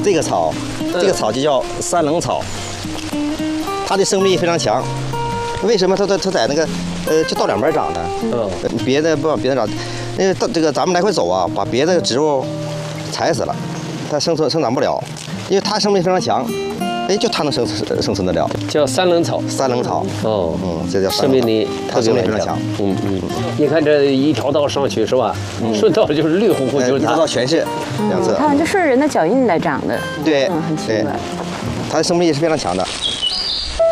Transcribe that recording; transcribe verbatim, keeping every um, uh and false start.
这个草，这个草就叫三棱草，它的生命力非常强。为什么它它它在那个呃就道两边长的？嗯，别的不往别的长，那个到这个咱们来回走啊，把别的植物踩死了，它生存生长不了，因为它生命非常强。哎，就它能生生存得了， 叫三棱草。 三棱草， 哦， 嗯，这叫生命力特别非常强。 嗯嗯，你看这一条道上去是吧？顺道就是绿乎乎，就是它。 一到全是两侧。 它好像就顺着人的脚印来长的。 对， 嗯，很奇怪。 它的生命力是非常强的。